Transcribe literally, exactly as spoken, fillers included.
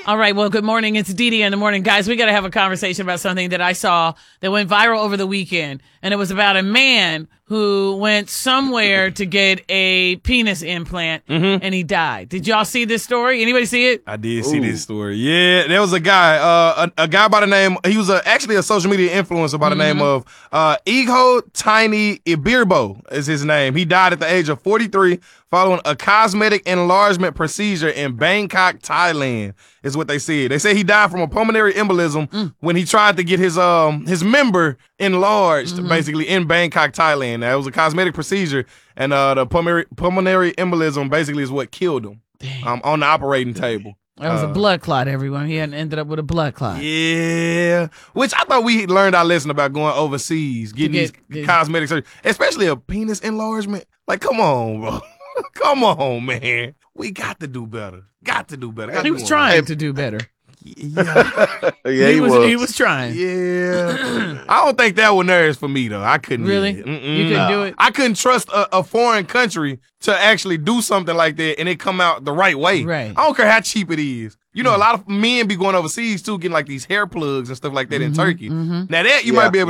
All right. Well, good morning. It's Dee Dee in the morning. Guys, we got to have a conversation about something that I saw that went viral over the weekend. And it was about a man who went somewhere to get a penis implant Mm-hmm. and he died. Did y'all see this story? Anybody see it? I did see this story. Yeah, there was a guy, uh, a, a guy by the name, he was a, actually a social media influencer by the name of uh, Ego Tiny Ibirbo is his name. He died at the age of forty-three following a cosmetic enlargement procedure in Bangkok, Thailand, is what they said. They say he died from a pulmonary embolism Mm. when he tried to get his um his member enlarged, Mm-hmm. basically, in Bangkok, Thailand. Now, it was a cosmetic procedure, and uh, the pulmonary, pulmonary embolism basically is what killed him um, on the operating table. That was Uh, a blood clot, everyone. He hadn't ended up with a blood clot. Yeah, which I thought we learned our lesson about going overseas, getting get- these get- cosmetic surgery, especially a penis enlargement. Like, come on, bro. Come on, man. We got to do better. Got to do better. Got He to was do trying more. to do better. Yeah. Yeah, he, was, he was trying. Yeah. I don't think that was nerves for me, though. I couldn't. Really? do it. Mm-mm. You couldn't do it? I couldn't trust a, a foreign country to actually do something like that and it come out the right way. Right. I don't care how cheap it is. You know, a lot of men be going overseas, too, getting like these hair plugs and stuff like that in Turkey. Now, that you Yeah. might be able